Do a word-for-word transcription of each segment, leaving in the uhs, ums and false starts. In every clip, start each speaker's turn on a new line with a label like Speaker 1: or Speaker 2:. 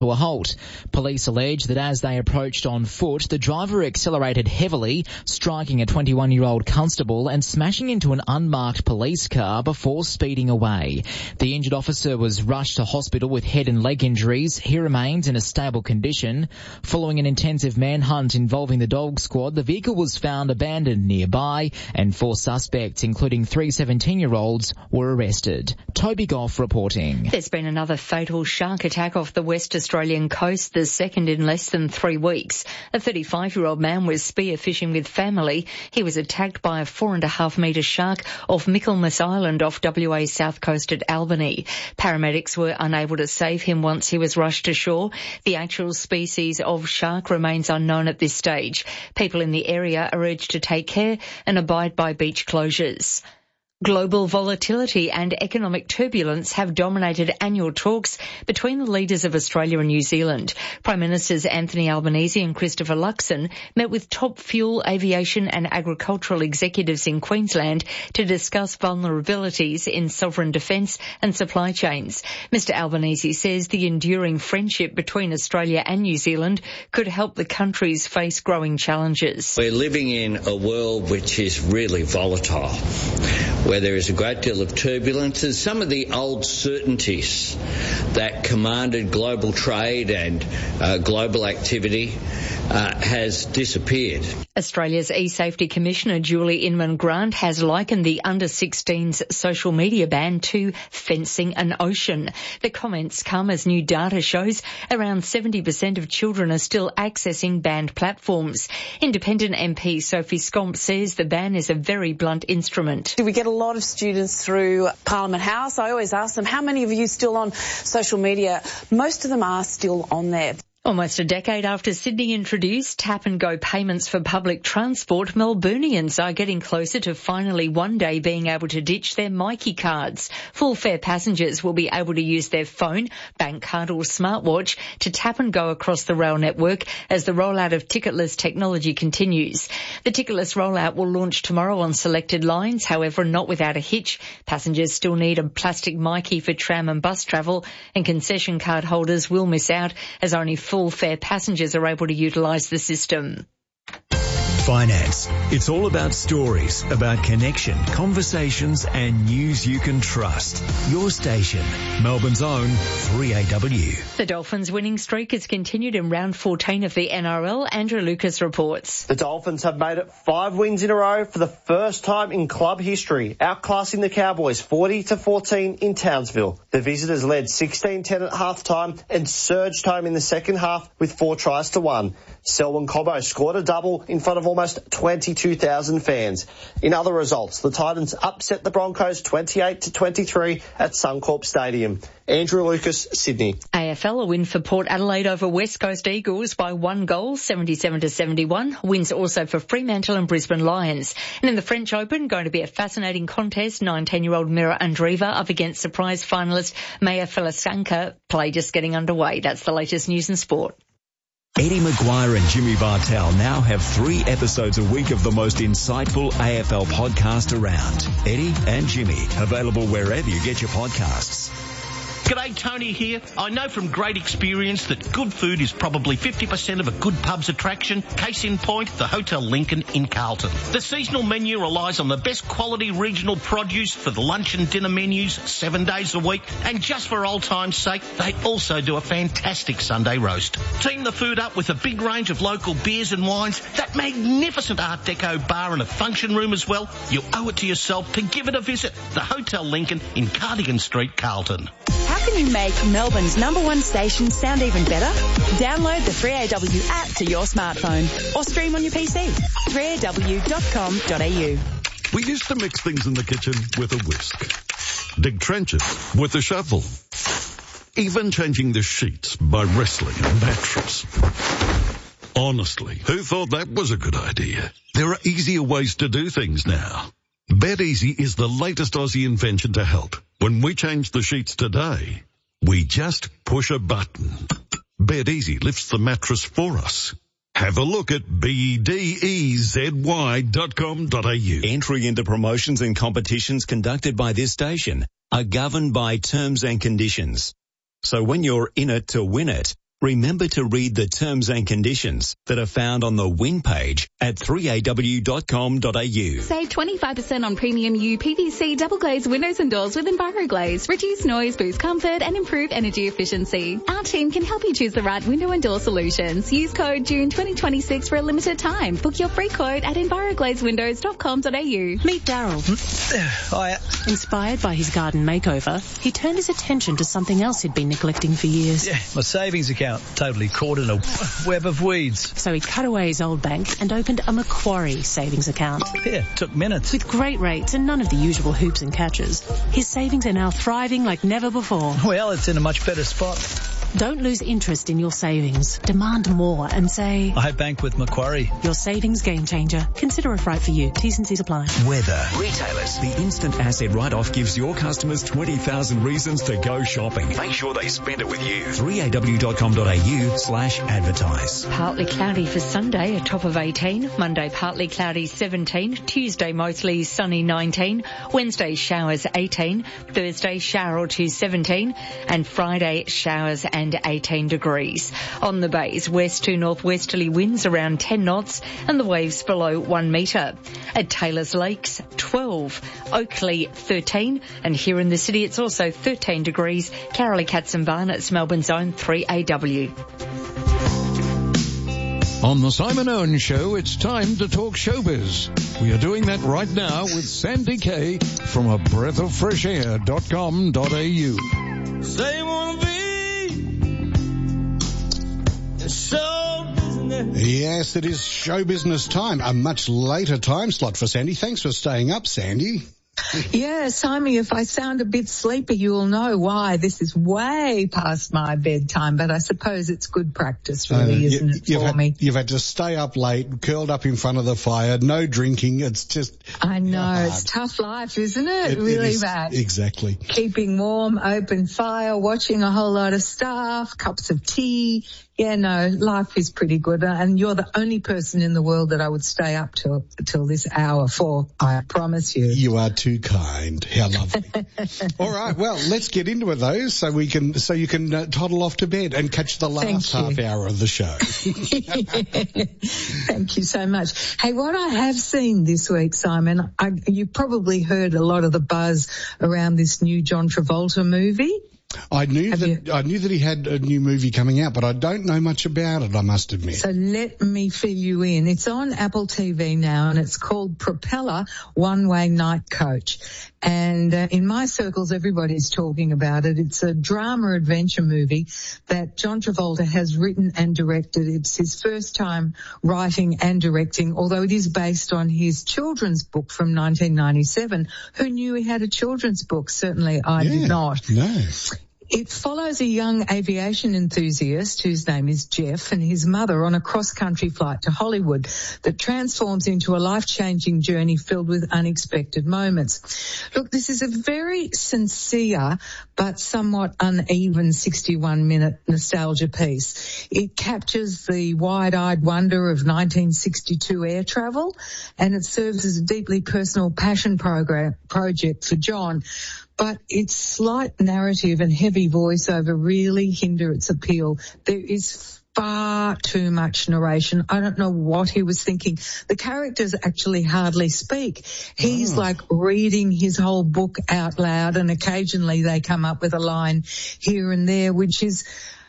Speaker 1: to a halt. Police allege that as they approached on foot, the driver accelerated heavily, striking a twenty-one-year-old constable and smashing into an unmarked police car before speeding away. The injured officer was rushed to hospital with head and leg injuries. He remains in a stable condition. Following an intensive manhunt involving the dog squad, the vehicle was found abandoned nearby and four suspects, including three seventeen-year-olds, were arrested. Toby Goff reporting.
Speaker 2: There's been another fatal shark attack off the West Australian coast, the second in less than three weeks. A thirty-five-year-old man was spearfishing with family. He was attacked by a four and a half metre shark off Michaelmas Island off W A's south coast at Albany. Paramedics were unable to save him once he was rushed ashore. The actual species of shark remains unknown at this stage. People in the area are urged to take care and abide by beach closures. Global volatility and economic turbulence have dominated annual talks between the leaders of Australia and New Zealand. Prime Ministers Anthony Albanese and Christopher Luxon met with top fuel, aviation and agricultural executives in Queensland to discuss vulnerabilities in sovereign defence and supply chains. Mister Albanese says the enduring friendship between Australia and New Zealand could help the countries face growing challenges.
Speaker 3: We're living in a world which is really volatile, where there is a great deal of turbulence, and some of the old certainties that commanded global trade and uh, global activity uh, has disappeared.
Speaker 2: Australia's E-Safety Commissioner Julie Inman-Grant has likened the under sixteens social media ban to fencing an ocean. The comments come as new data shows around seventy percent of children are still accessing banned platforms. Independent M P Sophie Scomp says the ban is a very blunt instrument.
Speaker 4: Do we get a lot of students through Parliament House? I always ask them, how many of you still on social media? Most of them are still on there.
Speaker 2: Almost a decade after Sydney introduced tap-and-go payments for public transport, Melburnians are getting closer to finally one day being able to ditch their Myki cards. Full fare passengers will be able to use their phone, bank card or smartwatch to tap and go across the rail network as the rollout of ticketless technology continues. The ticketless rollout will launch tomorrow on selected lines, however not without a hitch. Passengers still need a plastic Myki for tram and bus travel, and concession card holders will miss out as only full fare passengers are able to utilise the system.
Speaker 5: Finance. It's all about stories, about connection, conversations and news you can trust. Your station, Melbourne's own three A W.
Speaker 2: The Dolphins' winning streak has continued in round fourteen of the N R L. Andrew Lucas reports.
Speaker 6: The Dolphins have made it five wins in a row for the first time in club history, outclassing the Cowboys forty to fourteen in Townsville. The visitors led sixteen ten at half-time and surged home in the second half with four tries to one. Selwyn Cobbo scored a double in front of almost twenty-two thousand fans. In other results, the Titans upset the Broncos twenty-eight to twenty-three at Suncorp Stadium. Andrew Lucas, Sydney.
Speaker 2: A F L, a win for Port Adelaide over West Coast Eagles by one goal, seventy-seven to seventy-one. Wins also for Fremantle and Brisbane Lions. And in the French Open, going to be a fascinating contest. nineteen-year-old Mira Andreeva up against surprise finalist Maya Filisanka. Play just getting underway. That's the latest news and sport.
Speaker 5: Eddie McGuire and Jimmy Bartell now have three episodes a week of the most insightful A F L podcast around. Eddie and Jimmy, available wherever you get your podcasts.
Speaker 7: G'day, Tony here. I know from great experience that good food is probably fifty percent of a good pub's attraction. Case in point, the Hotel Lincoln in Carlton. The seasonal menu relies on the best quality regional produce for the lunch and dinner menus seven days a week. And just for old time's sake, they also do a fantastic Sunday roast. Team the food up with a big range of local beers and wines, that magnificent Art Deco bar and a function room as well. You owe it to yourself to give it a visit. The Hotel Lincoln in Cardigan Street, Carlton.
Speaker 8: How can you make Melbourne's number one station sound even better? Download the three A W app to your smartphone or stream on your P C. three A W dot com dot A U.
Speaker 9: We used to mix things in the kitchen with a whisk, dig trenches with a shovel, even changing the sheets by wrestling a mattress. Honestly, who thought that was a good idea? There are easier ways to do things now. BedEasy is the latest Aussie invention to help. When we change the sheets today, we just push a button. BedEasy lifts the mattress for us. Have a look at B E D E Z Y dot com dot A U.
Speaker 10: Entry into promotions and competitions conducted by this station are governed by terms and conditions. So when you're in it to win it, Remember to read the terms and conditions that are found on the win page at three A W dot com dot A U.
Speaker 11: Save twenty-five percent on premium U P V C double glazed windows and doors with EnviroGlaze. Reduce noise, boost comfort and improve energy efficiency. Our team can help you choose the right window and door solutions. Use code June twenty twenty-six for a limited time. Book your free quote at enviroglaze windows dot com dot A U.
Speaker 12: Meet Daryl.
Speaker 13: Hiya.
Speaker 12: Inspired by his garden makeover, he turned his attention to something else he'd been neglecting for years.
Speaker 13: Yeah, my savings account. Totally caught in a web of weeds.
Speaker 12: So he cut away his old bank and opened a Macquarie savings account.
Speaker 13: Yeah, took minutes.
Speaker 12: With great rates and none of the usual hoops and catches, his savings are now thriving like never before.
Speaker 13: Well, it's in a much better spot.
Speaker 12: Don't lose interest in your savings. Demand more and say,
Speaker 13: I bank with Macquarie.
Speaker 12: Your savings game changer. Consider if right for you. T's and C's apply.
Speaker 10: Weather. Retailers. The instant asset write-off gives your customers twenty thousand reasons to go shopping. Make sure they spend it with you. three A W dot com dot A U slash advertise.
Speaker 2: Partly cloudy for Sunday, a top of eighteen. Monday, partly cloudy, seventeen. Tuesday, mostly sunny, nineteen. Wednesday, showers, eighteen. Thursday, shower or two, seventeen. And Friday, showers and and eighteen degrees. On the bays, west to northwesterly winds around ten knots and the waves below one metre. At Taylor's Lakes, twelve. Oakley, thirteen. And here in the city, it's also thirteen degrees. Carolee Katz and Barnett's Melbourne's own three A W.
Speaker 14: On the Simon Owen Show, it's time to talk showbiz. We are doing that right now with Sandy Kay from a breath of fresh air dot com dot A U.
Speaker 15: Say wanna be show business.
Speaker 16: Yes, it is show business time. A much later time slot for Sandy. Thanks for staying up, Sandy.
Speaker 17: Yeah, Simon, if I sound a bit sleepy, you will know why. This is way past my bedtime, but I suppose it's good practice, really, uh, isn't you, it, for
Speaker 16: had,
Speaker 17: me?
Speaker 16: You've had to stay up late, curled up in front of the fire, no drinking. It's just...
Speaker 17: I know,
Speaker 16: hard.
Speaker 17: It's tough life, isn't it?
Speaker 16: it
Speaker 17: really
Speaker 16: it is,
Speaker 17: bad.
Speaker 16: Exactly.
Speaker 17: Keeping warm, open fire, watching a whole lot of stuff, cups of tea. Yeah, no, life is pretty good, and you're the only person in the world that I would stay up till till this hour for, I promise you.
Speaker 16: You are too kind. How lovely. All right, well, let's get into it, though, so we can, so you can uh, toddle off to bed and catch the last half hour of the show.
Speaker 17: Thank you so much. Hey, what I have seen this week, Simon, I, you probably heard a lot of the buzz around this new John Travolta movie.
Speaker 16: I knew
Speaker 17: Have
Speaker 16: that you? I knew that he had a new movie coming out, but I don't know much about it, I must admit.
Speaker 17: So let me fill you in. It's on Apple T V now, and it's called Propeller One-Way Night Coach. And uh, in my circles, everybody's talking about it. It's a drama adventure movie that John Travolta has written and directed. It's his first time writing and directing, although it is based on his children's book from nineteen ninety-seven. Who knew he had a children's book? Certainly I
Speaker 16: yeah,
Speaker 17: did not.
Speaker 16: No.
Speaker 17: It follows a young aviation enthusiast whose name is Jeff and his mother on a cross-country flight to Hollywood that transforms into a life-changing journey filled with unexpected moments. Look, this is a very sincere but somewhat uneven sixty-one minute nostalgia piece. It captures the wide-eyed wonder of nineteen sixty-two air travel, and it serves as a deeply personal passion program project for John. But its slight narrative and heavy voiceover really hinder its appeal. There is far too much narration. I don't know what he was thinking. The characters actually hardly speak. He's oh. like reading his whole book out loud, and occasionally they come up with a line here and there, which is...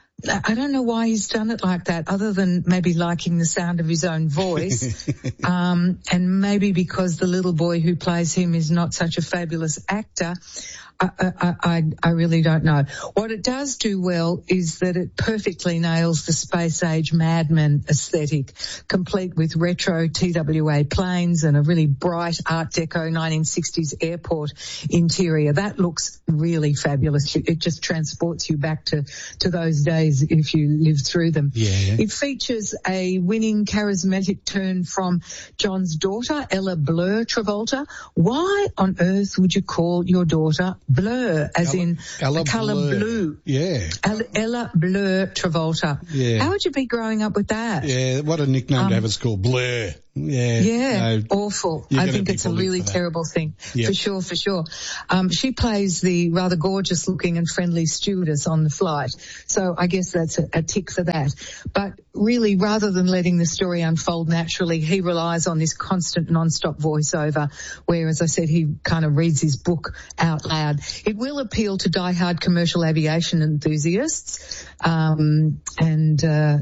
Speaker 17: I don't know why he's done it like that, other than maybe liking the sound of his own voice, um, and maybe because the little boy who plays him is not such a fabulous actor. I, I, I, I really don't know. What it does do well is that it perfectly nails the space-age madman aesthetic, complete with retro T W A planes and a really bright Art Deco nineteen sixties airport interior. That looks really fabulous. It just transports you back to, to those days if you lived through them.
Speaker 16: Yeah, yeah.
Speaker 17: It features a winning, charismatic turn from John's daughter, Ella Blur Travolta. Why on earth would you call your daughter Blur, as
Speaker 16: Ella,
Speaker 17: in
Speaker 16: Ella
Speaker 17: the colour
Speaker 16: Blur.
Speaker 17: blue?
Speaker 16: Yeah.
Speaker 17: Ella, Ella Blur Travolta.
Speaker 16: Yeah.
Speaker 17: How would you be growing up with that?
Speaker 16: Yeah, what a nickname um, to have at school, Blur. Yeah.
Speaker 17: Yeah,
Speaker 16: no,
Speaker 17: awful.
Speaker 16: you're
Speaker 17: I
Speaker 16: gonna
Speaker 17: think
Speaker 16: be
Speaker 17: it's a
Speaker 16: bullied
Speaker 17: really
Speaker 16: for that.
Speaker 17: terrible thing.
Speaker 16: Yeah.
Speaker 17: For sure, for sure. Um, she plays the rather gorgeous looking and friendly stewardess on the flight. So I guess that's a, a tick for that. But really, rather than letting the story unfold naturally, he relies on this constant non-stop voiceover where, as I said, he kind of reads his book out loud. It will appeal to diehard commercial aviation enthusiasts. Um, and, uh,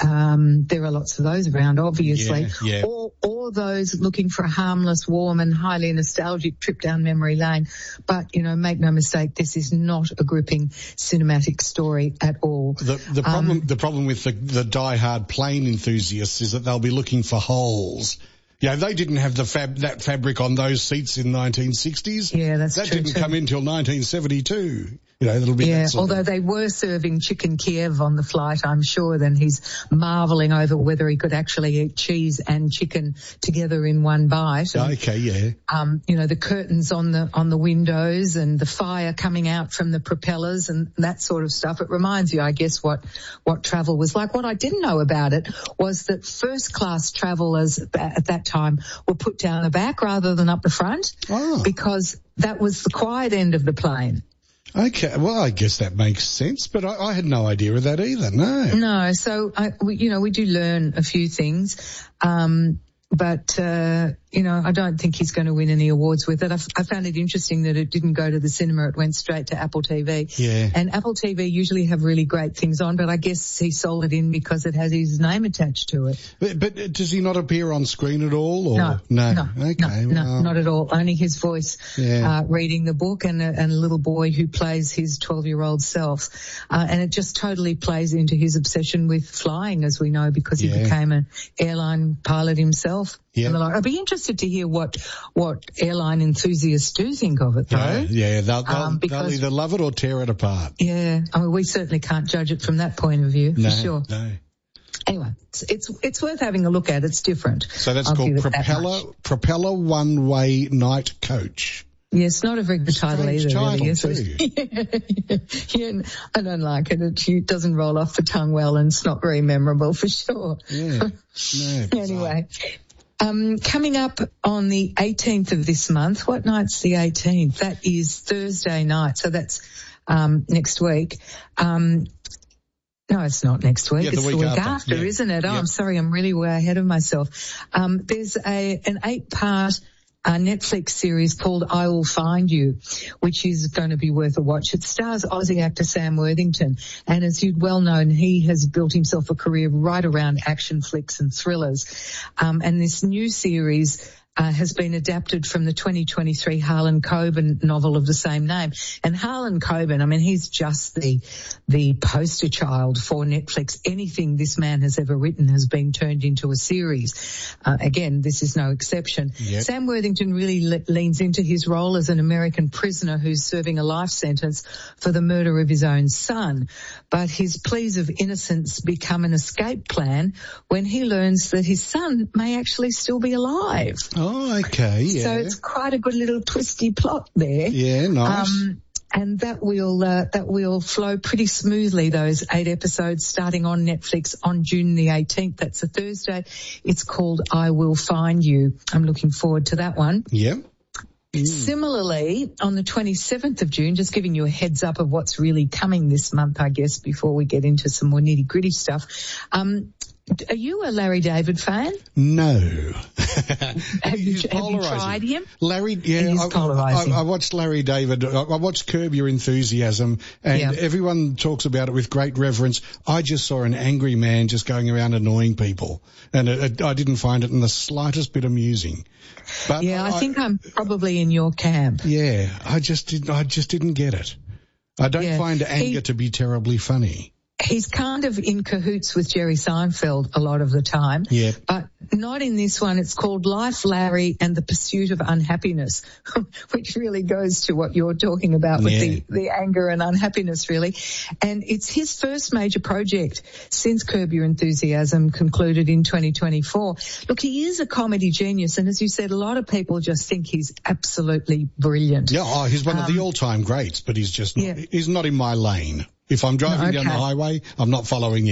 Speaker 17: um, there are lots of those around, obviously.
Speaker 16: Yeah, yeah.
Speaker 17: Or, or those looking for a harmless, warm and highly nostalgic trip down memory lane. But, you know, make no mistake, this is not a gripping cinematic story at all.
Speaker 16: The, the problem,
Speaker 17: Um,
Speaker 16: the problem with the, the die-hard plane enthusiasts is that they'll be looking for holes. Yeah, they didn't have the fab, that fabric on those seats in nineteen sixties.
Speaker 17: Yeah, that's
Speaker 16: That
Speaker 17: true
Speaker 16: didn't
Speaker 17: too.
Speaker 16: come in till nineteen seventy-two. You know, that'll be
Speaker 17: Yeah,
Speaker 16: that sort
Speaker 17: although
Speaker 16: of,
Speaker 17: they were serving chicken Kiev on the flight, I'm sure then he's marvelling over whether he could actually eat cheese and chicken together in one bite. And,
Speaker 16: okay, yeah.
Speaker 17: um, you know, the curtains on the, on the windows and the fire coming out from the propellers and that sort of stuff. It reminds you, I guess, what, what travel was like. What I didn't know about it was that first class travellers at that time were put down the back rather than up the front
Speaker 16: Oh.
Speaker 17: because that was the quiet end of the plane.
Speaker 16: Okay, well, I guess that makes sense, but I, I had no idea of that either, no.
Speaker 17: No, so, I, we, you know, we do learn a few things, um, but, uh, you know, I don't think he's going to win any awards with it. I, I found it interesting that it didn't go to the cinema, it went straight to Apple T V.
Speaker 16: Yeah.
Speaker 17: And Apple T V usually have really great things on, but I guess he sold it in because it has his name attached to it.
Speaker 16: But, but does he not appear on screen at all? Or?
Speaker 17: No,
Speaker 16: No.
Speaker 17: no,
Speaker 16: Okay,
Speaker 17: no,
Speaker 16: well,
Speaker 17: no, not at all. Only his voice
Speaker 16: Yeah.
Speaker 17: uh, reading the book and a, and a little boy who plays his twelve-year-old self. Uh, and it just totally plays into his obsession with flying, as we know, because he
Speaker 16: Yeah.
Speaker 17: became an airline pilot himself.
Speaker 16: Yeah.
Speaker 17: And the like. I'd be interested to hear what what airline enthusiasts do think of it, though.
Speaker 16: Yeah, yeah, they'll, they'll,
Speaker 17: Um,
Speaker 16: they'll
Speaker 17: because-
Speaker 16: either love it or tear it apart.
Speaker 17: Yeah, I mean, we certainly can't judge it from that point of view,
Speaker 16: No,
Speaker 17: for sure.
Speaker 16: no.
Speaker 17: Anyway, it's, it's it's worth having a look at. It's different.
Speaker 16: So that's
Speaker 17: I'll
Speaker 16: called
Speaker 17: give it that
Speaker 16: Propeller,
Speaker 17: much.
Speaker 16: Propeller One-Way Night Coach.
Speaker 17: Yes, not a very good title
Speaker 16: Strange
Speaker 17: either,
Speaker 16: title
Speaker 17: really, is it? yeah, I don't like it. It it doesn't roll off the tongue well and it's not very memorable for sure.
Speaker 16: Yeah. No,
Speaker 17: Anyway, um, coming up on the eighteenth of this month, what night's the eighteenth? That is Thursday night, so that's um, next week. Um, no, it's not next week.
Speaker 16: Yeah, the
Speaker 17: it's
Speaker 16: week
Speaker 17: the week
Speaker 16: after.
Speaker 17: after,
Speaker 16: Yeah.
Speaker 17: isn't it? Oh,
Speaker 16: Yep.
Speaker 17: I'm sorry, I'm really way ahead of myself. Um, there's a an eight-part a Netflix series called I Will Find You, which is going to be worth a watch. It stars Aussie actor Sam Worthington, and as you'd well known, he has built himself a career right around action flicks and thrillers. Um, and this new series Uh, has been adapted from the twenty twenty-three Harlan Coben novel of the same name. And Harlan Coben, I mean, he's just the the poster child for Netflix. Anything this man has ever written has been turned into a series. Uh, again, this is no exception.
Speaker 16: Yep.
Speaker 17: Sam Worthington really le- leans into his role as an American prisoner who's serving a life sentence for the murder of his own son. But his pleas of innocence become an escape plan when he learns that his son may actually still be alive.
Speaker 16: Oh, okay, yeah.
Speaker 17: So it's quite a good little twisty plot there.
Speaker 16: Yeah, nice.
Speaker 17: Um, and that will uh, that will flow pretty smoothly. Those eight episodes starting on Netflix on June the eighteenth. That's a Thursday. It's called I Will Find You. I'm looking forward to that one.
Speaker 16: Yep. Mm.
Speaker 17: Similarly, on the twenty-seventh of June, just giving you a heads up of what's really coming this month, I guess, before we get into some more nitty gritty stuff. Um, are you a Larry David fan?
Speaker 16: No.
Speaker 17: Have you, have you tried him?
Speaker 16: Larry, yeah,
Speaker 17: He is
Speaker 16: I,
Speaker 17: polarizing.
Speaker 16: I, I watched Larry David. I, I watched Curb Your Enthusiasm, and
Speaker 17: Yeah.
Speaker 16: everyone talks about it with great reverence. I just saw an angry man just going around annoying people, and it, it, I didn't find it in the slightest bit amusing. But
Speaker 17: Yeah, I, I think I'm probably in your camp.
Speaker 16: Yeah, I just did. I just didn't get it. I don't
Speaker 17: Yeah.
Speaker 16: find anger
Speaker 17: He-
Speaker 16: to be terribly funny.
Speaker 17: He's kind of in cahoots with Jerry Seinfeld a lot of the time.
Speaker 16: Yeah.
Speaker 17: But not in this one. It's called Life, Larry and the Pursuit of Unhappiness, which really goes to what you're talking about with
Speaker 16: Yeah.
Speaker 17: the, the anger and unhappiness, really. And it's his first major project since Curb Your Enthusiasm concluded in twenty twenty-four. Look, he is a comedy genius. And as you said, a lot of people just think he's absolutely brilliant.
Speaker 16: Yeah, oh, he's one of the
Speaker 17: Um,
Speaker 16: all-time greats, but he's just not,
Speaker 17: yeah.
Speaker 16: he's not in my lane. If I'm driving
Speaker 17: No,
Speaker 16: down the
Speaker 17: okay.
Speaker 16: highway, I'm not following him.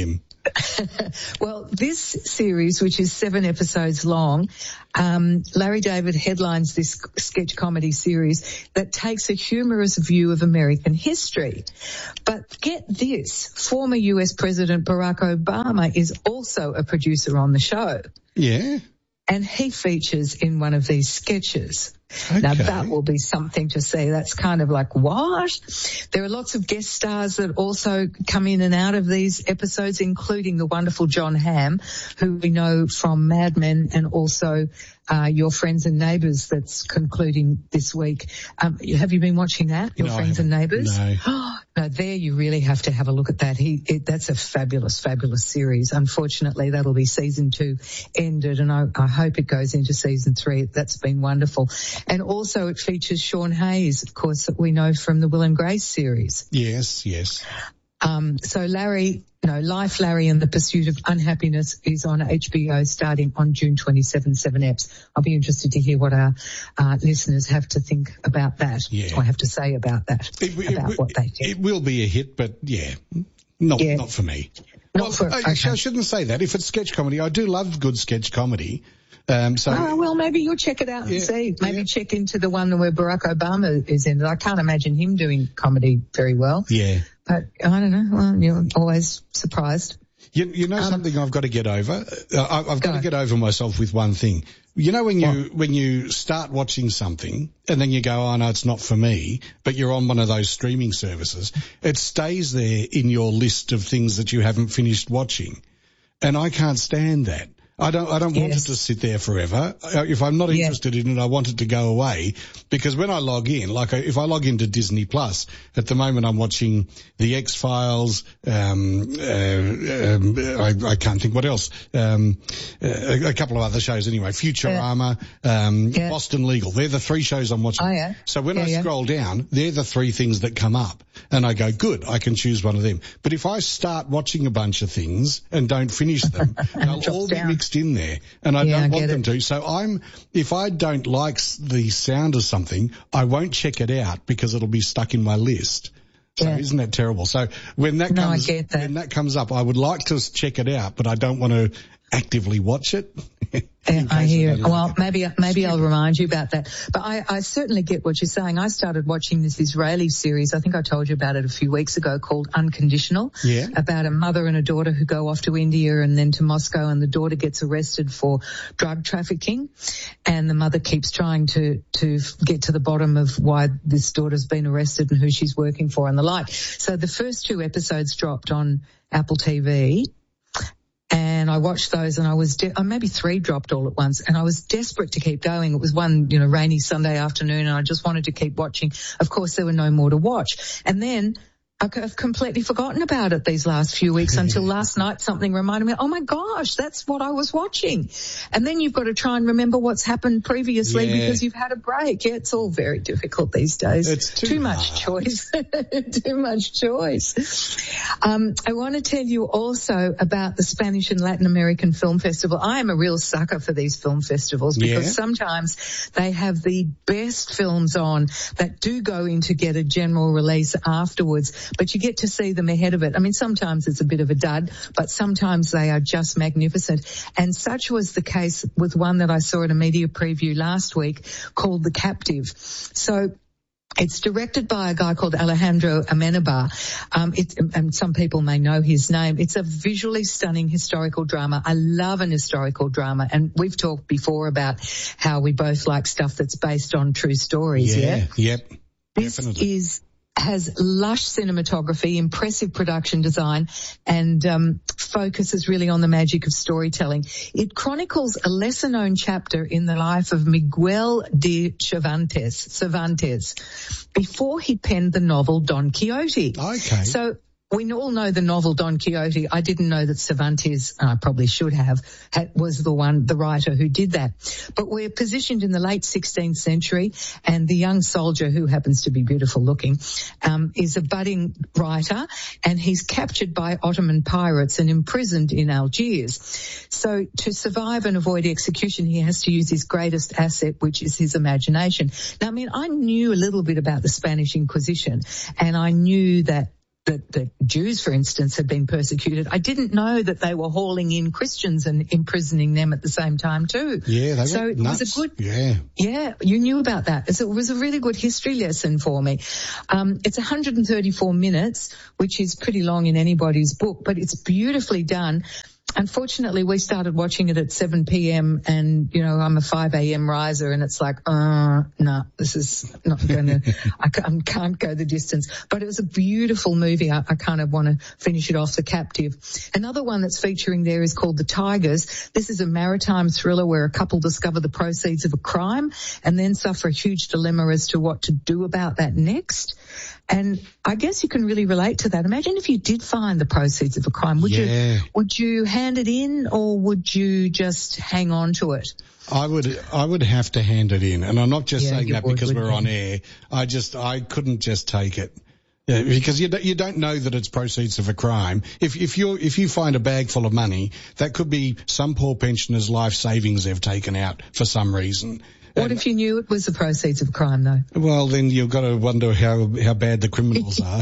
Speaker 17: Well, this series, which is seven episodes long, um, Larry David headlines this sketch comedy series that takes a humorous view of American history. But get this, former U S President Barack Obama is also a producer on the show.
Speaker 16: Yeah.
Speaker 17: And he features in one of these sketches.
Speaker 16: Okay.
Speaker 17: Now, that will be something to see. That's kind of like, what? There are lots of guest stars that also come in and out of these episodes, including the wonderful John Hamm, who we know from Mad Men, and also uh, Your Friends and Neighbours that's concluding this week. Um, have you been watching that, Your
Speaker 16: no,
Speaker 17: Friends and Neighbours?
Speaker 16: No.
Speaker 17: No, there you really have to have a look at that. He, it, that's a fabulous, fabulous series. Unfortunately, that'll be season two ended, and I, I hope it goes into season three. That's been wonderful. And also it features Sean Hayes, of course, that we know from the Will and Grace series.
Speaker 16: Yes, yes.
Speaker 17: Um, so Larry, no, Life, Larry and the Pursuit of Unhappiness is on H B O starting on June twenty-seventh, seven eps. I'll be interested to hear what our uh, listeners have to think about that,
Speaker 16: Yeah.
Speaker 17: or have to say about that,
Speaker 16: It, it,
Speaker 17: about
Speaker 16: it,
Speaker 17: what they think.
Speaker 16: it will be a hit, but yeah, not
Speaker 17: Yeah.
Speaker 16: not for me.
Speaker 17: Not
Speaker 16: well,
Speaker 17: for-
Speaker 16: I,
Speaker 17: okay.
Speaker 16: I shouldn't say that. If it's sketch comedy, I do love good sketch comedy. Um, so
Speaker 17: Oh, well, maybe you'll check it out and
Speaker 16: Yeah,
Speaker 17: see. Maybe check into the one where Barack Obama is in it. I can't imagine him doing comedy very well.
Speaker 16: yeah.
Speaker 17: But I don't know. Well, you're always surprised.
Speaker 16: You, you know
Speaker 17: Um,
Speaker 16: something I've got to get over? Uh, I, I've got
Speaker 17: Go.
Speaker 16: to get over myself with one thing. You know when you when you start watching something and then you go, oh, no, it's not for me, but you're on one of those streaming services, it stays there in your list of things that you haven't finished watching. And I can't stand that. I don't, I don't want
Speaker 17: Yes.
Speaker 16: it to sit there forever. Uh, If I'm not
Speaker 17: Yeah.
Speaker 16: interested in it, I want it to go away, because when I log in, like I, if I log into Disney Plus, at the moment I'm watching The X-Files, um, uh, um, I, I can't think what else, um, a, a couple of other shows anyway, Futurama, um,
Speaker 17: Yeah.
Speaker 16: Boston Legal. They're the three shows I'm watching.
Speaker 17: Oh, yeah.
Speaker 16: So when
Speaker 17: Yeah,
Speaker 16: I
Speaker 17: yeah.
Speaker 16: scroll down, they're the three things that come up. And I go, good, I can choose one of them. But if I start watching a bunch of things and don't finish them, they'll
Speaker 17: drops
Speaker 16: all be
Speaker 17: down.
Speaker 16: mixed in there. And I
Speaker 17: Yeah, I
Speaker 16: don't
Speaker 17: get
Speaker 16: want them
Speaker 17: it.
Speaker 16: to. So I'm, if I don't like s- the sound of something, I won't check it out because it'll be stuck in my list. So
Speaker 17: Yeah.
Speaker 16: isn't that terrible? So when that
Speaker 17: No, I
Speaker 16: comes,
Speaker 17: get that.
Speaker 16: when that comes up, I would like to s- check it out, but I don't want to actively watch it.
Speaker 17: Yeah,
Speaker 16: In
Speaker 17: I
Speaker 16: case
Speaker 17: hear.
Speaker 16: don't like
Speaker 17: Well,
Speaker 16: it.
Speaker 17: maybe maybe I'll remind you about that. But I, I certainly get what you're saying. I started watching this Israeli series. I think I told you about it a few weeks ago, called Unconditional.
Speaker 16: Yeah.
Speaker 17: About a mother and a daughter who go off to India and then to Moscow, and the daughter gets arrested for drug trafficking, and the mother keeps trying to to get to the bottom of why this daughter's been arrested and who she's working for and the like. So the first two episodes dropped on Apple T V. And I watched those, and I was, de- oh, maybe three dropped all at once, and I was desperate to keep going. It was one, you know, rainy Sunday afternoon, and I just wanted to keep watching. Of course, there were no more to watch. And then I've completely forgotten about it these last few weeks until last night something reminded me, oh my gosh, that's what I was watching. And then you've got to try and remember what's happened previously
Speaker 16: Yeah.
Speaker 17: because you've had a break. Yeah, it's all very difficult these days.
Speaker 16: It's too
Speaker 17: much
Speaker 16: hard.
Speaker 17: choice. Too much choice. Um, I want to tell you also about the Spanish and Latin American Film Festival. I am a real sucker for these film festivals because
Speaker 16: Yeah.
Speaker 17: sometimes they have the best films on that do go in to get a general release afterwards, but you get to see them ahead of it. I mean, sometimes it's a bit of a dud, but sometimes they are just magnificent. And such was the case with one that I saw in a media preview last week called The Captive. So it's directed by a guy called Alejandro Amenabar. Um, it, and some people may know his name. It's a visually stunning historical drama. I love an historical drama. And we've talked before about how we both like stuff that's based on true stories. Yeah.
Speaker 16: Yeah. Yep.
Speaker 17: This
Speaker 16: Definitely.
Speaker 17: is has lush cinematography, impressive production design, and um, focuses really on the magic of storytelling. It chronicles a lesser-known chapter in the life of Miguel de Cervantes, Cervantes before he penned the novel Don Quixote.
Speaker 16: Okay.
Speaker 17: So we all know the novel Don Quixote. I didn't know that Cervantes, and I probably should have, had, was the one, the writer who did that. But we're positioned in the late sixteenth century, and the young soldier, who happens to be beautiful looking, um, is a budding writer, and he's captured by Ottoman pirates and imprisoned in Algiers. So to survive and avoid execution, he has to use his greatest asset, which is his imagination. Now, I mean, I knew a little bit about the Spanish Inquisition, and I knew that that, that Jews, for instance, had been persecuted. I didn't know that they were hauling in Christians and imprisoning them at the same time too.
Speaker 16: Yeah, they
Speaker 17: so
Speaker 16: were
Speaker 17: it
Speaker 16: nuts.
Speaker 17: was a good.
Speaker 16: Yeah,
Speaker 17: yeah, you knew about that. So it was a really good history lesson for me. Um, it's one hundred thirty-four minutes, which is pretty long in anybody's book, but it's beautifully done. Unfortunately, we started watching it at seven p.m. and, you know, I'm a five a.m. riser and it's like, uh, no, this is not going to, I can't, can't go the distance. But it was a beautiful movie. I, I kind of want to finish it off, The Captive. Another one that's featuring there is called The Tigers. This is a maritime thriller where a couple discover the proceeds of a crime and then suffer a huge dilemma as to what to do about that next. And I guess you can really relate to that. Imagine if you did find the proceeds of a crime. Would
Speaker 16: yeah.
Speaker 17: you would you hand it in or would you just hang on to it?
Speaker 16: I would I would have to hand it in. And I'm not just
Speaker 17: Yeah,
Speaker 16: saying
Speaker 17: you
Speaker 16: that
Speaker 17: would,
Speaker 16: because we're
Speaker 17: wouldn't
Speaker 16: on air. I just, I couldn't just take it. Yeah, because you don't, you don't know that it's proceeds of a crime. If, if you if you find a bag full of money, that could be some poor pensioner's life savings they've taken out for some reason.
Speaker 17: What if you knew it was the proceeds of a crime, though?
Speaker 16: Well, then you've got to wonder how how bad the criminals are.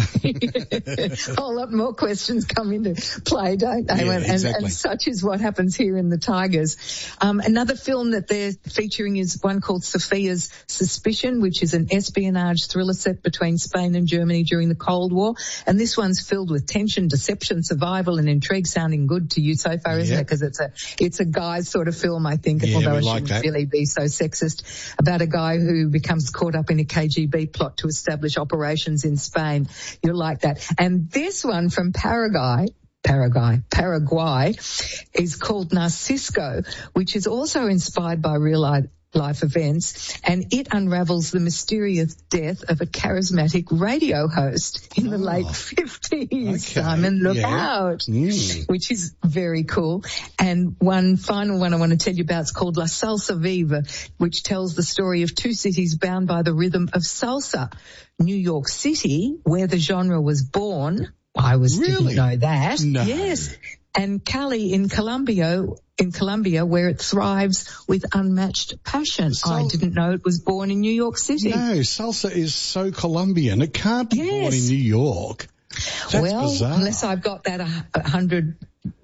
Speaker 17: A whole lot more questions come into play, don't they?
Speaker 16: Yeah,
Speaker 17: and,
Speaker 16: exactly.
Speaker 17: and such is what happens here in The Tigers. Um, another film that they're featuring is one called Sophia's Suspicion, which is an espionage thriller set between Spain and Germany during the Cold War. And this one's filled with tension, deception, survival, and intrigue. Sounding good to you so far, isn't
Speaker 16: Yeah.
Speaker 17: it? Because it's a it's a guy's sort of film, I think.
Speaker 16: Yeah,
Speaker 17: although
Speaker 16: we
Speaker 17: it
Speaker 16: like
Speaker 17: shouldn't
Speaker 16: that.
Speaker 17: really be so sexist. About a guy who becomes caught up in a K G B plot to establish operations in Spain. You'll like that. And this one from Paraguay, Paraguay, Paraguay is called Narcisco, which is also inspired by real life life events, and it unravels the mysterious death of a charismatic radio host in the
Speaker 16: Oh.
Speaker 17: late fifties.
Speaker 16: Okay.
Speaker 17: Simon, look
Speaker 16: Yeah.
Speaker 17: out.
Speaker 16: Mm.
Speaker 17: Which is very cool. And one final one I want to tell you about is called La Salsa Viva, which tells the story of two cities bound by the rhythm of salsa. New York City, where the genre was born. I was
Speaker 16: Really?
Speaker 17: didn't know that.
Speaker 16: No.
Speaker 17: Yes. And Cali in Colombia, in Colombia, where it thrives with unmatched passion.
Speaker 16: So-
Speaker 17: I didn't know it was born in New York City.
Speaker 16: No, salsa is so Colombian. It can't be born
Speaker 17: Yes.
Speaker 16: in New York. That's
Speaker 17: well,
Speaker 16: bizarre.
Speaker 17: unless I've got that a, a hundred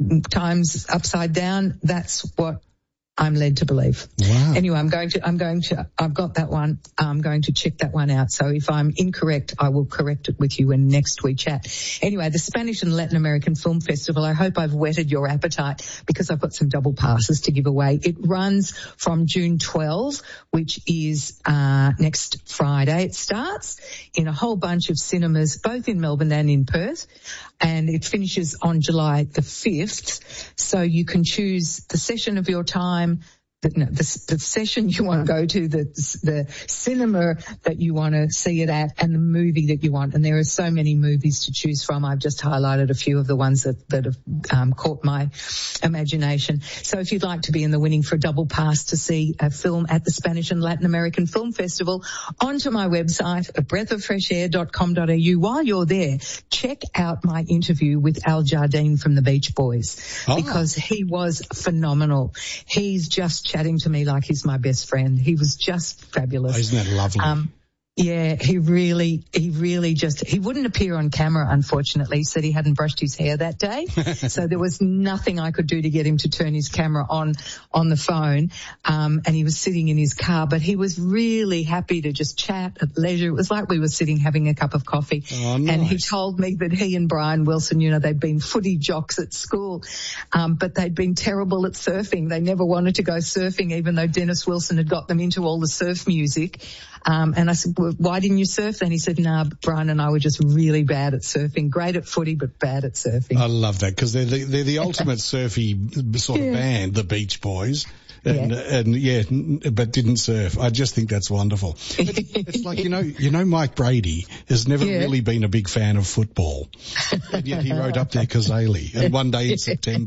Speaker 17: times upside down, that's what I'm led to believe.
Speaker 16: Wow.
Speaker 17: Anyway, I'm going to, I'm going to, I've got that one. I'm going to check that one out. So if I'm incorrect, I will correct it with you when next we chat. Anyway, the Spanish and Latin American Film Festival, I hope I've whetted your appetite because I've got some double passes to give away. It runs from June twelfth, which is, uh, next Friday. It starts in a whole bunch of cinemas, both in Melbourne and in Perth. And it finishes on July the fifth. So you can choose the session of your time, the, no, the, the session you want to go to, the the cinema that you want to see it at, and the movie that you want. And there are so many movies to choose from. I've just highlighted a few of the ones that, that have um, caught my imagination. So if you'd like to be in the winning for a double pass to see a film at the Spanish and Latin American Film Festival, onto my website, a breath of fresh air dot com dot a u. While you're there, check out my interview with Al Jardine from the Beach Boys,
Speaker 16: Oh.
Speaker 17: because he was phenomenal. He's just chatting to me like he's my best friend. He was just fabulous.
Speaker 16: Oh, isn't that lovely?
Speaker 17: Um, yeah, he really, he really just, he wouldn't appear on camera, unfortunately. He said he hadn't brushed his hair that day. So there was nothing I could do to get him to turn his camera on, on the phone. Um, and he was sitting in his car, but he was really happy to just chat at leisure. It was like we were sitting having a cup of coffee.
Speaker 16: Oh, nice.
Speaker 17: And he told me that he and Brian Wilson, you know, they'd been footy jocks at school, um, but they'd been terrible at surfing. They never wanted to go surfing, even though Dennis Wilson had got them into all the surf music. Um, and I said, well, why didn't you surf then? He said, nah, Brian and I were just really bad at surfing. Great at footy, but bad at surfing.
Speaker 16: I love that because they're the, they're the ultimate surfy sort of
Speaker 17: Yeah.
Speaker 16: band, the Beach Boys. And,
Speaker 17: Yeah.
Speaker 16: and yeah, n- but didn't surf. I just think that's wonderful. It, it's like, you know, you know, Mike Brady has never
Speaker 17: Yeah.
Speaker 16: really been a big fan of football. And yet he wrote up there Kazali and one day in September.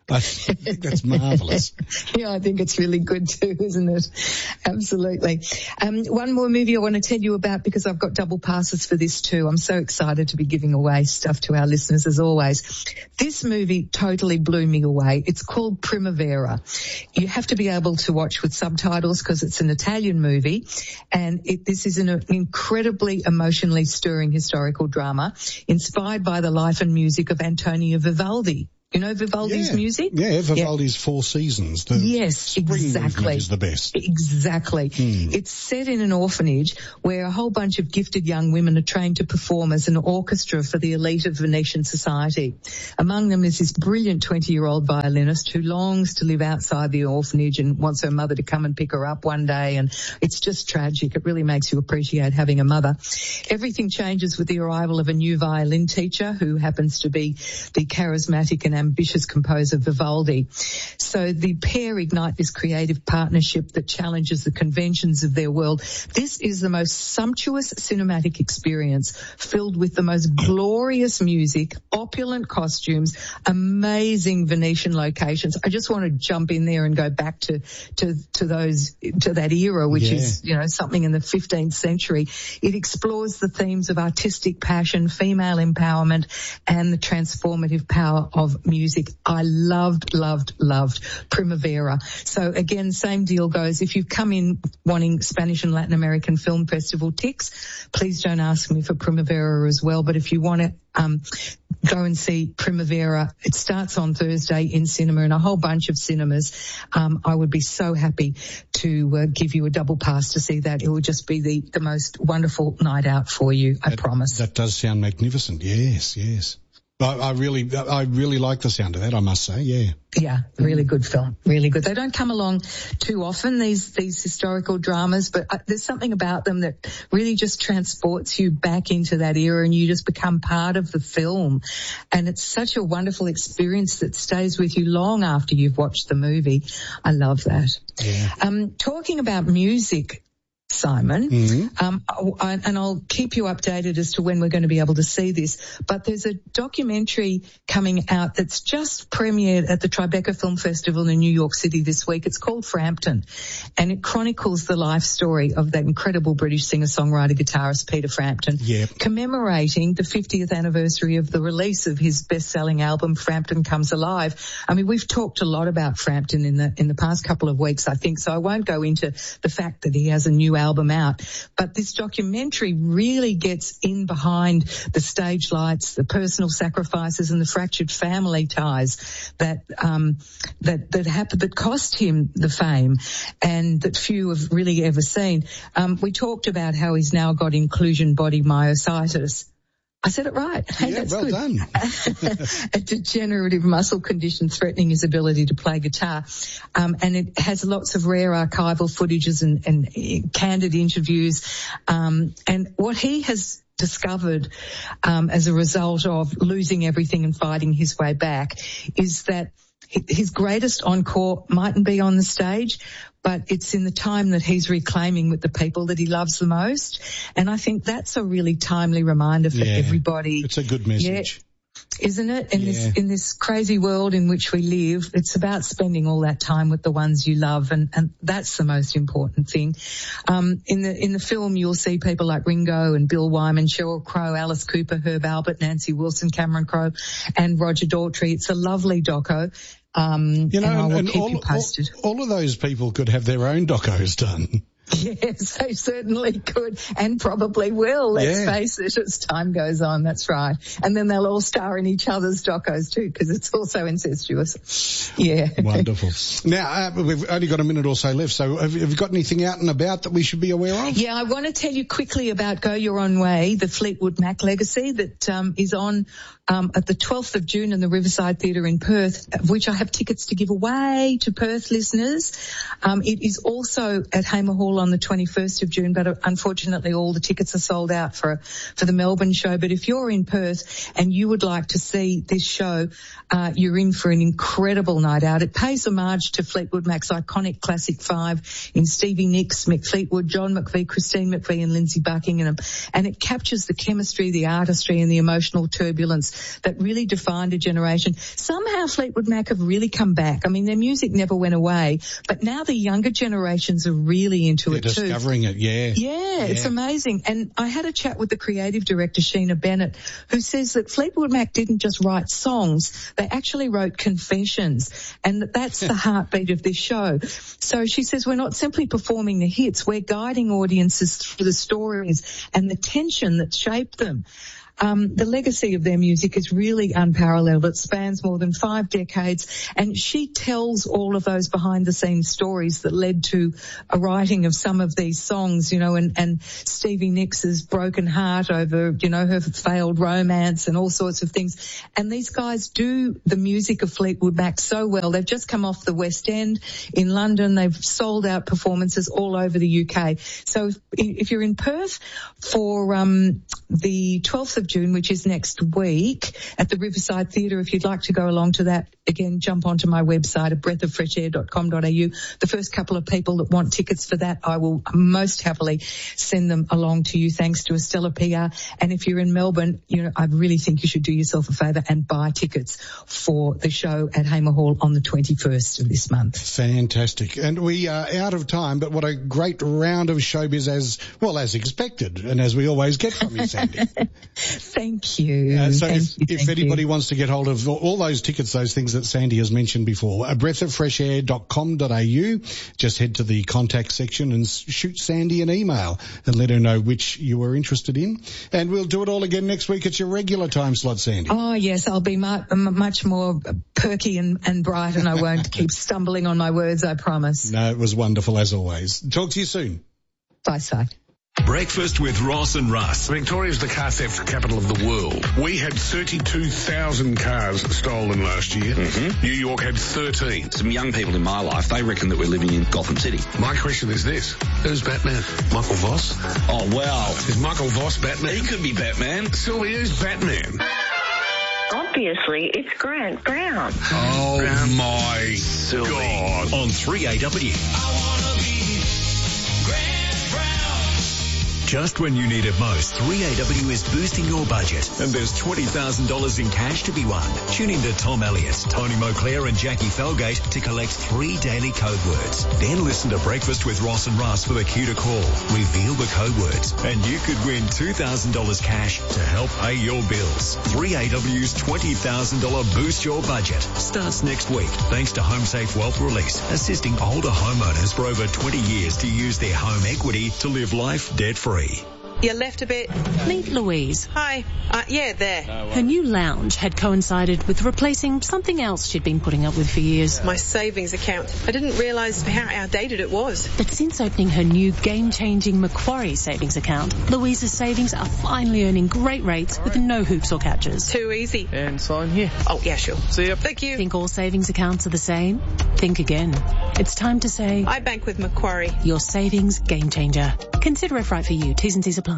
Speaker 16: I think that's marvellous.
Speaker 17: Yeah, I think it's really good too, isn't it? Absolutely. Um, one more movie I want to tell you about because I've got double passes for this too. I'm so excited to be giving away stuff to our listeners as always. This movie totally blew me away. It's called Primavera. You have to be able to watch with subtitles because it's an Italian movie, and it, this is an incredibly emotionally stirring historical drama inspired by the life and music of Antonio Vivaldi. You know Vivaldi's
Speaker 16: yeah.
Speaker 17: music?
Speaker 16: Yeah, Vivaldi's yeah. Four Seasons. The
Speaker 17: yes,
Speaker 16: spring
Speaker 17: exactly.
Speaker 16: is the best.
Speaker 17: Exactly.
Speaker 16: Mm.
Speaker 17: It's set in an orphanage where a whole bunch of gifted young women are trained to perform as an orchestra for the elite of Venetian society. Among them is this brilliant twenty-year-old violinist who longs to live outside the orphanage and wants her mother to come and pick her up one day, and it's just tragic. It really makes you appreciate having a mother. Everything changes with the arrival of a new violin teacher who happens to be the charismatic and ambitious composer Vivaldi. So the pair ignite this creative partnership that challenges the conventions of their world. This is the most sumptuous cinematic experience filled with the most glorious music, opulent costumes, amazing Venetian locations. I just want to jump in there and go back to, to, to those, to that era, which yeah. is, you know, something in the fifteenth century. It explores the themes of artistic passion, female empowerment, and the transformative power of music. I loved, loved, loved Primavera. So again, same deal goes. If you've come in wanting Spanish and Latin American Film Festival ticks, please don't ask me for Primavera as well. But if you want to um, go and see Primavera, it starts on Thursday in cinema and a whole bunch of cinemas. Um, I would be so happy to uh, give you a double pass to see that. It will just be the, the most wonderful night out for you, I
Speaker 16: that,
Speaker 17: promise.
Speaker 16: That does sound magnificent. Yes, yes. I, I really, I really like the sound of that, I must say, yeah.
Speaker 17: Yeah, really good film, really good. They don't come along too often, these, these historical dramas, but uh, there's something about them that really just transports you back into that era and you just become part of the film. And it's such a wonderful experience that stays with you long after you've watched the movie. I love that.
Speaker 16: Yeah.
Speaker 17: Um, talking about music, Simon,
Speaker 16: mm-hmm.
Speaker 17: um, I, and I'll keep you updated as to when we're going to be able to see this, but there's a documentary coming out that's just premiered at the Tribeca Film Festival in New York City this week. It's called Frampton, and it chronicles the life story of that incredible British singer-songwriter guitarist Peter Frampton,
Speaker 16: yep.
Speaker 17: commemorating the fiftieth anniversary of the release of his best-selling album Frampton Comes Alive. I mean, we've talked a lot about Frampton in the in the past couple of weeks, I think, so I won't go into the fact that he has a new album out, but this documentary really gets in behind the stage lights, the personal sacrifices and the fractured family ties that um that that happened, that cost him the fame and that few have really ever seen. Um we talked about how he's now got inclusion body myositis. I said it right. Hey,
Speaker 16: yeah,
Speaker 17: that's
Speaker 16: well
Speaker 17: good.
Speaker 16: done.
Speaker 17: A degenerative muscle condition threatening his ability to play guitar. Um, and it has lots of rare archival footages and, and candid interviews. Um, and what he has discovered um, as a result of losing everything and fighting his way back is that his greatest encore mightn't be on the stage, but it's in the time that he's reclaiming with the people that he loves the most. And I think that's a really timely reminder for
Speaker 16: yeah,
Speaker 17: everybody.
Speaker 16: It's a good message.
Speaker 17: Yeah, isn't it? In
Speaker 16: yeah.
Speaker 17: this, in this crazy world in which we live, it's about spending all that time with the ones you love. And, and that's the most important thing. Um, in the, in the film, you'll see people like Ringo and Bill Wyman, Sheryl Crow, Alice Cooper, Herb Albert, Nancy Wilson, Cameron Crowe, and Roger Daltrey. It's a lovely doco. Um,
Speaker 16: you know,
Speaker 17: and I will
Speaker 16: and
Speaker 17: keep
Speaker 16: all,
Speaker 17: you posted.
Speaker 16: All, all of those people could have their own docos done.
Speaker 17: Yes, they certainly could and probably will, let's
Speaker 16: yeah.
Speaker 17: face it, as time goes on, that's right. And then they'll all star in each other's docos too, because it's also incestuous. Yeah.
Speaker 16: Wonderful. Now, uh, we've only got a minute or so left, so have, have you got anything out and about that we should be aware of?
Speaker 17: Yeah, I want to tell you quickly about Go Your Own Way, the Fleetwood Mac legacy that um, is on um, at the twelfth of June in the Riverside Theatre in Perth, of which I have tickets to give away to Perth listeners. Um, it is also at Hamer Hall on the twenty-first of June, but unfortunately all the tickets are sold out for for the Melbourne show. But if you're in Perth and you would like to see this show, uh, you're in for an incredible night out. It pays homage to Fleetwood Mac's iconic classic five in Stevie Nicks, Mick Fleetwood, John McVie, Christine McVie and Lindsay Buckingham, and it captures the chemistry, the artistry and the emotional turbulence songs that really defined a generation. Somehow Fleetwood Mac have really come back. I mean, their music never went away, but now the younger generations are really into
Speaker 16: They're
Speaker 17: it too.
Speaker 16: discovering it, yeah.
Speaker 17: yeah. Yeah, it's amazing. And I had a chat with the creative director, Sheena Bennett, who says that Fleetwood Mac didn't just write songs, they actually wrote confessions, and that that's the heartbeat of this show. So she says we're not simply performing the hits, we're guiding audiences through the stories and the tension that shaped them. Um, the legacy of their music is really unparalleled. It spans more than five decades, and she tells all of those behind-the-scenes stories that led to a writing of some of these songs, you know, and, and Stevie Nicks' broken heart over, you know, her failed romance and all sorts of things. And these guys do the music of Fleetwood Mac so well. They've just come off the West End in London. They've sold out performances all over the U K. So if, if you're in Perth for um, the twelfth of June, which is next week, at the Riverside Theatre, if you'd like to go along to that, again, jump onto my website at breath of fresh air dot com dot a u. The first couple of people that want tickets for that, I will most happily send them along to you, thanks to Estella P R. And if you're in Melbourne, you know, I really think you should do yourself a favour and buy tickets for the show at Hamer Hall on the twenty-first of this month.
Speaker 16: Fantastic. And we are out of time, but what a great round of showbiz, as well as expected, and as we always get from you, Sandy.
Speaker 17: Thank you.
Speaker 16: Uh, so
Speaker 17: Thank
Speaker 16: if,
Speaker 17: you,
Speaker 16: if anybody you. wants to get hold of all those tickets, those things that Sandy has mentioned before, a breath of fresh air dot com dot a u, just head to the contact section and shoot Sandy an email and let her know which you were interested in. And we'll do it all again next week at your regular time slot, Sandy.
Speaker 17: Oh, yes, I'll be mu- much more perky and, and bright, and I won't keep stumbling on my words, I promise.
Speaker 16: No, it was wonderful as always. Talk to you soon.
Speaker 17: Bye, Si.
Speaker 10: Breakfast with Ross and Russ.
Speaker 18: Victoria's the car theft capital of the world. We had thirty-two thousand cars stolen last year.
Speaker 19: Mm-hmm.
Speaker 18: New York had thirteen.
Speaker 19: Some young people in my life, they reckon that we're living in Gotham City.
Speaker 18: My question is this. Who's Batman? Michael Voss?
Speaker 19: Oh, wow.
Speaker 18: Is Michael Voss Batman?
Speaker 19: He could be Batman.
Speaker 18: Sylvia, who's Batman?
Speaker 20: Obviously, it's Grant Brown.
Speaker 18: Oh,
Speaker 10: Brown.
Speaker 18: my
Speaker 10: Sylvie.
Speaker 18: God.
Speaker 10: On three A W. Just when you need it most, three A W is boosting your budget, and there's twenty thousand dollars in cash to be won. Tune in to Tom Elliott, Tony Moclair and Jackie Felgate to collect three daily code words. Then listen to Breakfast with Ross and Russ for the cue to call. Reveal the code words, and you could win two thousand dollars cash to help pay your bills. three A W's twenty thousand dollars Boost Your Budget starts next week, thanks to HomeSafe Wealth Release, assisting older homeowners for over twenty years to use their home equity to live life debt-free.
Speaker 21: You left a bit.
Speaker 12: Meet Louise.
Speaker 21: Hi. Uh, yeah, there.
Speaker 12: Her new lounge had coincided with replacing something else she'd been putting up with for years.
Speaker 21: My savings account. I didn't realise how outdated it was.
Speaker 12: But since opening her new game-changing Macquarie savings account, Louise's savings are finally earning great rates with no hoops or catches.
Speaker 21: Too easy.
Speaker 13: And sign here.
Speaker 21: Oh, yeah, sure.
Speaker 13: See ya.
Speaker 21: Thank you.
Speaker 12: Think all savings accounts are the same? Think again. It's time to say...
Speaker 21: I bank with Macquarie.
Speaker 12: Your savings game changer. Consider it right for you. T's and C's apply.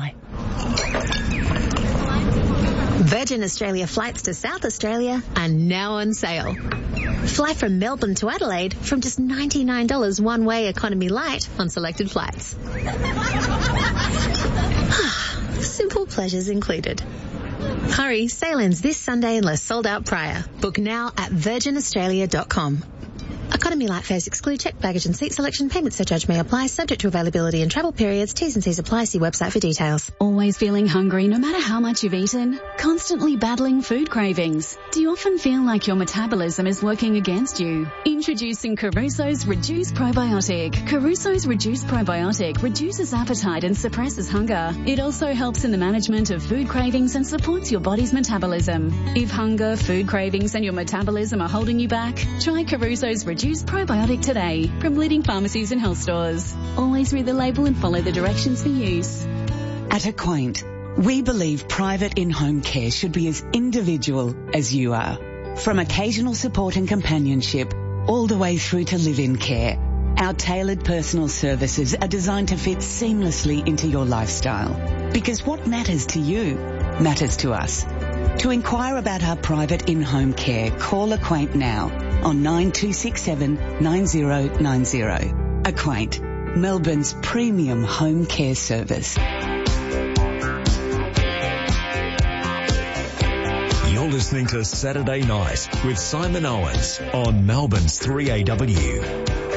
Speaker 22: Virgin Australia flights to South Australia are now on sale. Fly from Melbourne to Adelaide from just ninety-nine dollars one-way economy light on selected flights. Simple pleasures included. Hurry, sail ends this Sunday unless sold out prior. Book now at virgin australia dot com. Economy light fares exclude checked baggage and seat selection. Payment surcharge may apply, subject to availability and travel periods. T's and C's apply. See website for details.
Speaker 11: Always feeling hungry no matter how much you've eaten? Constantly battling food cravings? Do you often feel like your metabolism is working against you? Introducing Caruso's Reduce Probiotic. Caruso's Reduce Probiotic reduces appetite and suppresses hunger. It also helps in the management of food cravings and supports your body's metabolism. If hunger, food cravings and your metabolism are holding you back, try Caruso's Reduce Probiotic today from leading pharmacies and health stores. Always read the label and follow the directions for use.
Speaker 23: At Acquaint, we believe private in-home care should be as individual as you are. From occasional support and companionship, all the way through to live-in care, our tailored personal services are designed to fit seamlessly into your lifestyle. Because what matters to you matters to us. To inquire about our private in-home care, call Acquaint now on nine two six seven nine zero nine zero. Acquaint, Melbourne's premium home care service.
Speaker 10: You're
Speaker 5: listening to Saturday Night with Simon Owens on Melbourne's three A W.